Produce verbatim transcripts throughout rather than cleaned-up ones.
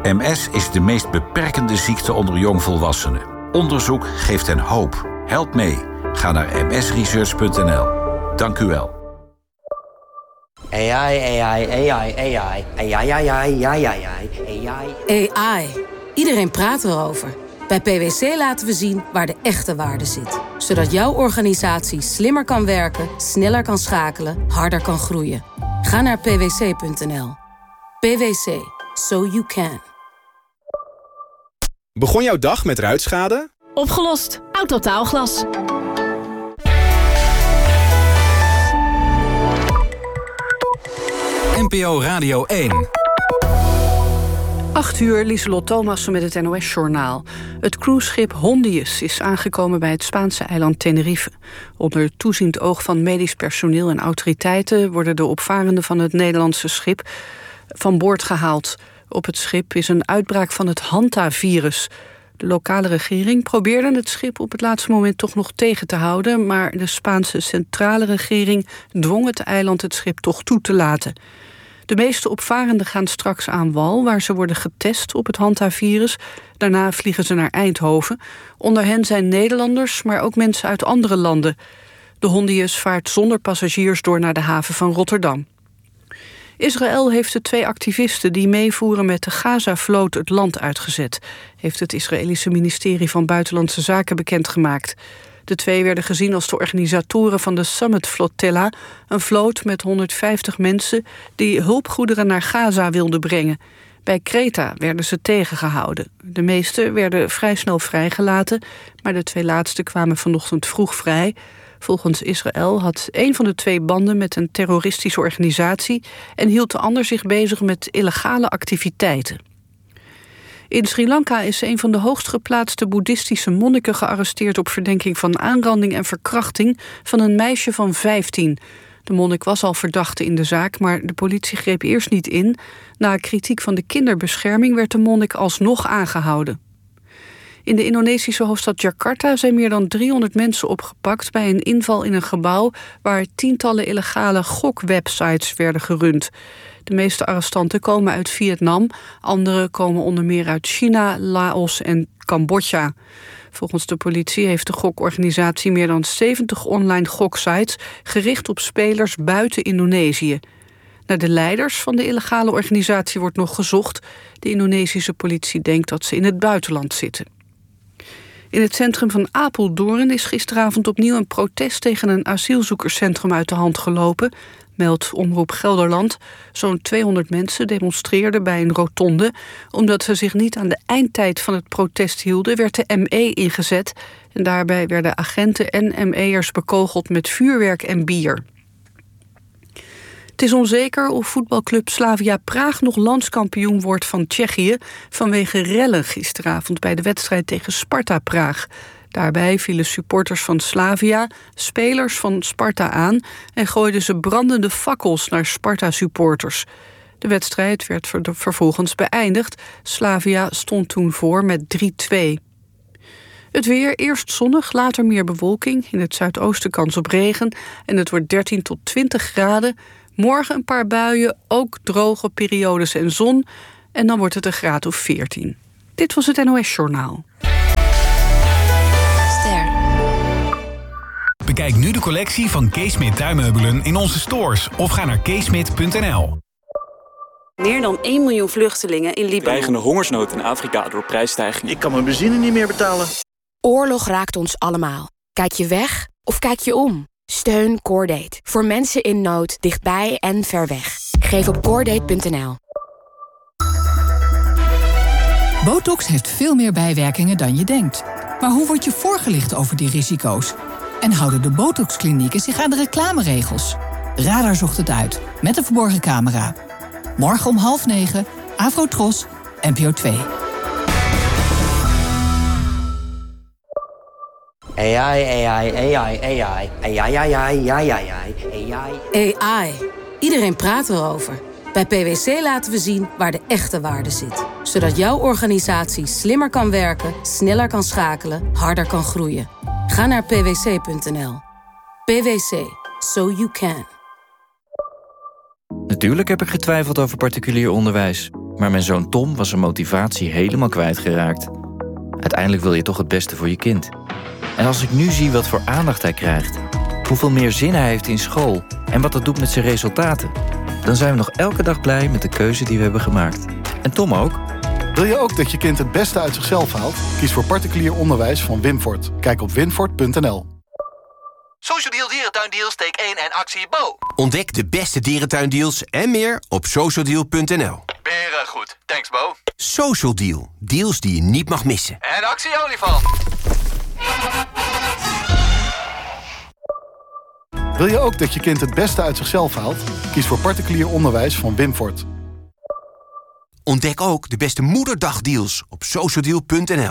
M S is de meest beperkende ziekte onder jongvolwassenen. Onderzoek geeft hen hoop. Help mee. Ga naar m s research punt n l. Dank u wel. A I, A I, A I, A I, A I, A I, A I, A I. A I. Iedereen praat erover. Bij P W C laten we zien waar de echte waarde zit. Zodat jouw organisatie slimmer kan werken, sneller kan schakelen, harder kan groeien. Ga naar p w c punt n l. P W C. So you can. Begon jouw dag met ruitschade? Opgelost. Autotaalglas. N P O Radio één. acht uur, Lieselot Thomassen met het N O S-journaal. Het cruiseschip Hondius is aangekomen bij het Spaanse eiland Tenerife. Onder toeziend oog van medisch personeel en autoriteiten worden de opvarenden van het Nederlandse schip van boord gehaald. Op het schip is een uitbraak van het Hantavirus. De lokale regering probeerde het schip op het laatste moment toch nog tegen te houden, maar de Spaanse centrale regering dwong het eiland het schip toch toe te laten. De meeste opvarenden gaan straks aan wal, waar ze worden getest op het Hantavirus. Daarna vliegen ze naar Eindhoven. Onder hen zijn Nederlanders, maar ook mensen uit andere landen. De Hondius vaart zonder passagiers door naar de haven van Rotterdam. Israël heeft de twee activisten die meevoeren met de Gaza-vloot het land uitgezet, heeft het Israëlische ministerie van Buitenlandse Zaken bekendgemaakt. De twee werden gezien als de organisatoren van de Summit Flotilla, een vloot met honderdvijftig mensen die hulpgoederen naar Gaza wilden brengen. Bij Kreta werden ze tegengehouden. De meeste werden vrij snel vrijgelaten, maar de twee laatste kwamen vanochtend vroeg vrij. Volgens Israël had een van de twee banden met een terroristische organisatie en hield de ander zich bezig met illegale activiteiten. In Sri Lanka is een van de hoogst geplaatste boeddhistische monniken gearresteerd op verdenking van aanranding en verkrachting van een meisje van vijftien. De monnik was al verdachte in de zaak, maar de politie greep eerst niet in. Na kritiek van de kinderbescherming werd de monnik alsnog aangehouden. In de Indonesische hoofdstad Jakarta zijn meer dan driehonderd mensen opgepakt bij een inval in een gebouw waar tientallen illegale gokwebsites werden gerund. De meeste arrestanten komen uit Vietnam, andere komen onder meer uit China, Laos en Cambodja. Volgens de politie heeft de gokorganisatie meer dan zeventig online goksites gericht op spelers buiten Indonesië. Naar de leiders van de illegale organisatie wordt nog gezocht. De Indonesische politie denkt dat ze in het buitenland zitten. In het centrum van Apeldoorn is gisteravond opnieuw een protest tegen een asielzoekerscentrum uit de hand gelopen, meldt Omroep Gelderland. Zo'n tweehonderd mensen demonstreerden bij een rotonde. Omdat ze zich niet aan de eindtijd van het protest hielden, werd de M E ingezet. En daarbij werden agenten en M E'ers bekogeld met vuurwerk en bier. Het is onzeker of voetbalclub Slavia Praag nog landskampioen wordt van Tsjechië vanwege rellen gisteravond bij de wedstrijd tegen Sparta Praag. Daarbij vielen supporters van Slavia spelers van Sparta aan en gooiden ze brandende fakkels naar Sparta-supporters. De wedstrijd werd vervolgens beëindigd. Slavia stond toen voor met drie-twee. Het weer, eerst zonnig, later meer bewolking. In het zuidoosten kans op regen en het wordt dertien tot twintig graden. Morgen een paar buien, ook droge periodes en zon. En dan wordt het een graad of veertien. Dit was het N O S-journaal. Bekijk nu de collectie van Keesmit tuinmeubelen in onze stores of ga naar keesmit punt n l. Meer dan één miljoen vluchtelingen in Libanon. Dreigende hongersnood in Afrika door prijsstijging. Ik kan mijn benzine niet meer betalen. Oorlog raakt ons allemaal. Kijk je weg of kijk je om? Steun Cordate. Voor mensen in nood, dichtbij en ver weg. Geef op cordate punt n l. Botox heeft veel meer bijwerkingen dan je denkt. Maar hoe word je voorgelicht over die risico's? En houden de Botox-klinieken zich aan de reclameregels? Radar zocht het uit, met een verborgen camera. Morgen om half negen, Afrotros, N P O twee. A I, A I, A I, A I, A I, A I, A I, A I, A I. A I. Iedereen praat erover. Bij P W C laten we zien waar de echte waarde zit. Zodat jouw organisatie slimmer kan werken, sneller kan schakelen, harder kan groeien. Ga naar p w c punt n l. P W C. So you can. Natuurlijk heb ik getwijfeld over particulier onderwijs. Maar mijn zoon Tom was zijn motivatie helemaal kwijtgeraakt. Uiteindelijk wil je toch het beste voor je kind. En als ik nu zie wat voor aandacht hij krijgt, hoeveel meer zin hij heeft in school en wat dat doet met zijn resultaten, dan zijn we nog elke dag blij met de keuze die we hebben gemaakt. En Tom ook. Wil je ook dat je kind het beste uit zichzelf haalt? Kies voor particulier onderwijs van Winfort. Kijk op winfort punt n l. Social Deal Dierentuindeals, steek één en actie Bo. Ontdek de beste dierentuindeals en meer op social deal punt n l. Beren goed. Thanks, Bo. Social Deal. Deals die je niet mag missen. En actie olifant. Wil je ook dat je kind het beste uit zichzelf haalt? Kies voor particulier onderwijs van Winfort. Ontdek ook de beste moederdagdeals op social deal punt n l.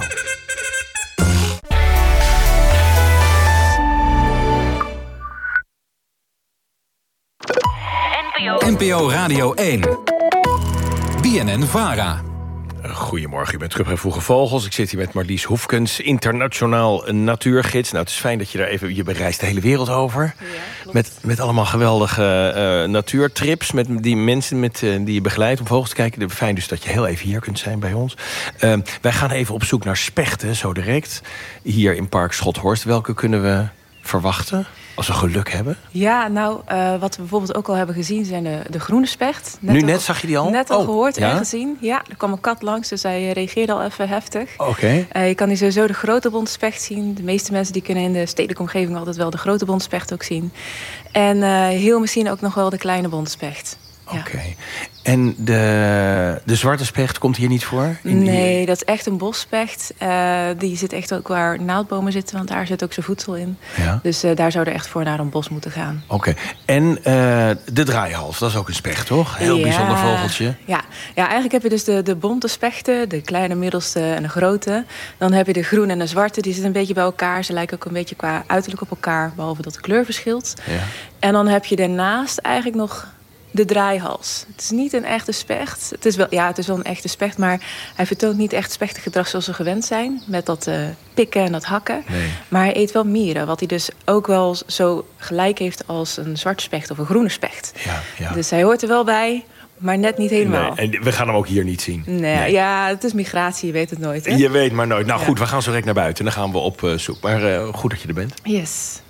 N P O Radio één. B N N-Vara. Goedemorgen, u bent terug bij Vroege Vogels. Ik zit hier met Marlies Hoefkens, internationaal natuurgids. Nou, het is fijn dat je daar even... Je bereist de hele wereld over. Ja, met, met allemaal geweldige uh, natuurtrips. Met die mensen met, uh, die je begeleidt om vogels te kijken. Fijn dus dat je heel even hier kunt zijn bij ons. Uh, wij gaan even op zoek naar spechten, zo direct. Hier in Park Schothorst. Welke kunnen we verwachten? Als we geluk hebben? Ja, nou, uh, wat we bijvoorbeeld ook al hebben gezien zijn de, de groene specht. Net nu al, net zag je die al? Net al oh, gehoord ja? en gezien. Ja, er kwam een kat langs, dus hij reageerde al even heftig. Oké. Okay. Uh, je kan hier sowieso de grote bontspecht zien. De meeste mensen die kunnen in de stedelijke omgeving altijd wel de grote bontspecht ook zien. En uh, heel misschien ook nog wel de kleine bontspecht. Oké. Okay. En de, de zwarte specht komt hier niet voor? In nee, die... dat is echt een bosspecht. Uh, die zit echt ook waar naaldbomen zitten, want daar zit ook zijn voedsel in. Ja. Dus uh, daar zou er echt voor naar een bos moeten gaan. Oké. Okay. En uh, de draaihals, dat is ook een specht, toch? Heel ja. bijzonder vogeltje. Ja. ja, eigenlijk heb je dus de, de bonte spechten, de kleine, middelste en de grote. Dan heb je de groene en de zwarte, die zitten een beetje bij elkaar. Ze lijken ook een beetje qua uiterlijk op elkaar, behalve dat de kleur verschilt. Ja. En dan heb je daarnaast eigenlijk nog de draaihals. Het is niet een echte specht. Het is wel, ja, het is wel een echte specht, maar hij vertoont niet echt spechtengedrag zoals we gewend zijn. Met dat uh, pikken en dat hakken. Nee. Maar hij eet wel mieren, wat hij dus ook wel zo gelijk heeft als een zwarte specht of een groene specht. Ja, ja. Dus hij hoort er wel bij, maar net niet helemaal. Nee, en we gaan hem ook hier niet zien. Nee, nee. Ja, het is migratie, je weet het nooit. Hè? Je weet maar nooit. Nou ja. Goed, we gaan zo direct naar buiten en dan gaan we op uh, zoek. Maar uh, goed dat je er bent. Yes.